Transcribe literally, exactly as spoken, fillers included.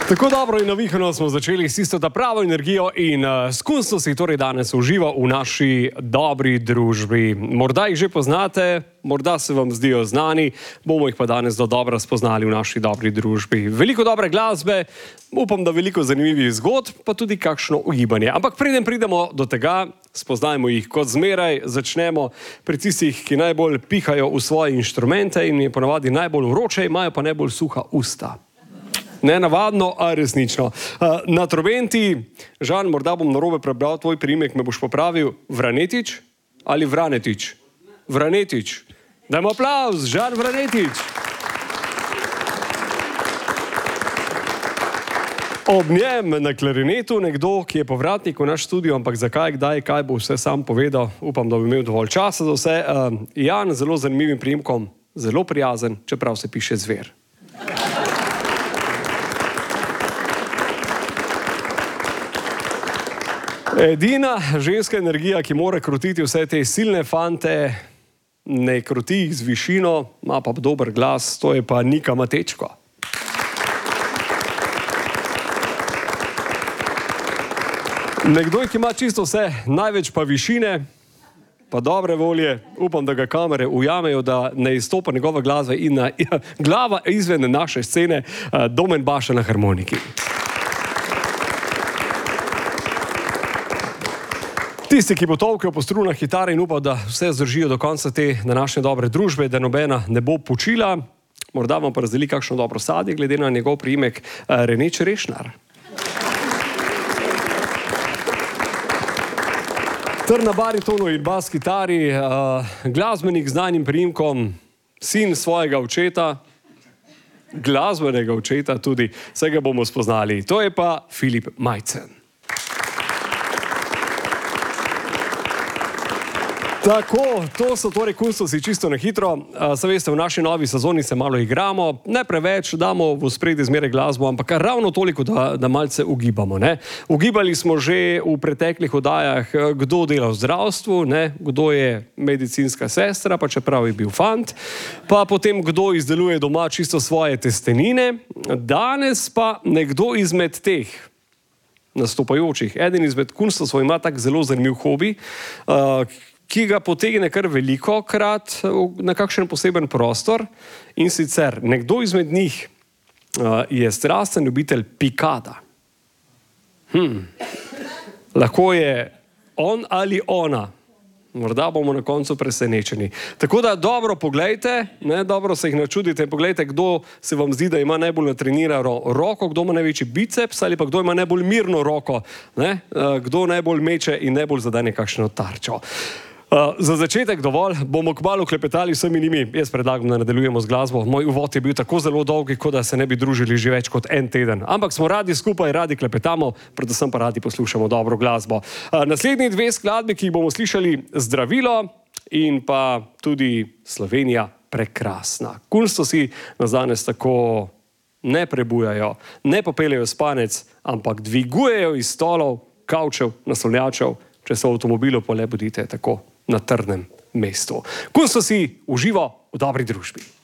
Tako dobro in navihano smo začeli s tisto ta pravo energijo in uh, s Kunstosi torej danes uživa v naši dobri družbi. Morda jih že poznate, morda se vam zdijo znani, bomo jih pa danes do dobra spoznali v naši dobri družbi. Veliko dobre glasbe, upam, da veliko zanimivih zgodb, pa tudi kakšno ugibanje. Ampak preden pridemo do tega, spoznajmo jih kot zmeraj, začnemo pri tistih, ki najbolj pihajo v svoje inštrumente in je ponavadi najbolj vroče, imajo pa najbolj suha usta. Nenavadno, a resnično. Na trobenti, Žan, morda bom narobe prebral tvoj priimek, me boš popravil, Vranetič ali Vranetič? Vranetič. Dajmo aplavz, Žan Vranetič. Ob njem na klarinetu nekdo, ki je povratnik v naš studio, ampak zakaj, kdaj, kaj bo vse sam povedal, upam, da bo imel dovolj časa za vse. Jan, zelo zanimivim priimkom, zelo prijazen, čeprav se piše Zver. Edina ženska energija, ki mora krotiti vse te silne fante, ne kroti jih z višino, ima pa dober glas, to je pa Nika Matečko. Nekdo, ki ima čisto vse, največ pa višine, pa dobre volje, upam, da ga kamere ujamejo, da ne izstopa njegova glasba in na, glava izven naše scene, Domen Baša na harmoniki. Tisti, ki bo tolkel po strunah kitare in upal, da vse zdržijo do konca te današnje dobre družbe, da nobena ne bo počila, morda vam pa razdeli kakšno dobro sadje, glede na njegov priimek Rene Čerešnar. Ter na baritonu in bas kitari, glasbenik z znanim priimkom, sin svojega očeta, glasbenega očeta tudi, vsega bomo spoznali. To je pa Filip Majcen. Tako, to so torej Kunstosi čisto na hitro. Saj veste, v naši novi sezoni se malo igramo, ne preveč, damo v ospredje zmeraj glasbo, ampak ravno toliko, da, da malce ugibamo. Ne? Ugibali smo že v preteklih oddajah, kdo dela v zdravstvu, ne? Kdo je medicinska sestra, pa čeprav je bil fant, pa potem kdo izdeluje doma čisto svoje testenine. Danes pa nekdo izmed teh nastopajočih, eden izmed Kunstosov ima tak zelo zanimiv hobi, uh, ki ga potegne kar veliko krat na kakšen poseben prostor, in sicer nekdo izmed njih uh, je strasten ljubitelj pikada. Hm. Lahko je on ali ona. Morda bomo na koncu presenečeni. Tako da dobro poglejte, ne, dobro se jih načudite, poglejte, kdo se vam zdi, da ima najbolj natrenirano roko, kdo ima največji biceps ali pa kdo ima najbolj mirno roko, ne, kdo najbolj meče in najbolj zadane kakšno tarčo. Uh, za začetek dovolj, bomo kmalu klepetali vsemi njimi. Jaz predlagam, da nadaljujemo z glasbo. Moj uvod je bil tako zelo dolg, kot da se ne bi družili že več kot en teden. Ampak smo radi skupaj, radi klepetamo, predvsem pa radi poslušamo dobro glasbo. Uh, naslednji dve skladbi, ki jih bomo slišali, Zdravilo in pa tudi Slovenija prekrasna. Kunstosi nas danes tako ne prebujajo, ne popeljajo spanec, ampak dvigujejo iz stolov, kavčev, naslonjačev, če so v avtomobilu, pa le bodite tako na trdnem mestu. Kunstosi uživa v dobri družbi.